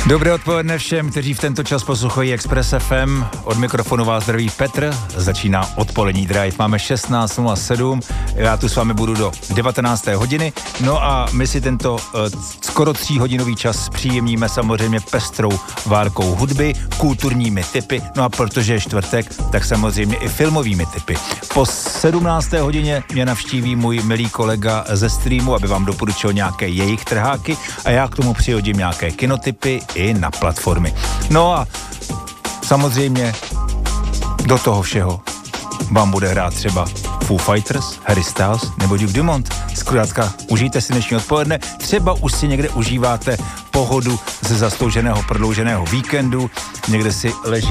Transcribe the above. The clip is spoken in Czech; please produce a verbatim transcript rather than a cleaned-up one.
Dobré odpoledne všem, kteří v tento čas poslouchají Express F M. Od mikrofonu vás zdraví Petr, začíná odpolední drive. Máme šestnáct nula sedm, já tu s vámi budu do devatenácté hodiny. No a my si tento uh, skoro tříhodinový čas příjemníme samozřejmě pestrou várkou hudby, kulturními tipy, no a protože je čtvrtek, tak samozřejmě i filmovými tipy. Po sedmnácté hodině mě navštíví můj milý kolega ze streamu, aby vám doporučil nějaké jejich trháky a já k tomu přihodím nějaké kinotipy i na platformy. No a samozřejmě do toho všeho vám bude hrát třeba Foo Fighters, Harry Styles nebo Duke Dumont. Zkrátka, užijte si dnešní odpoledne, třeba už si někde užíváte pohodu ze zaslouženého prodlouženého víkendu, někde si leží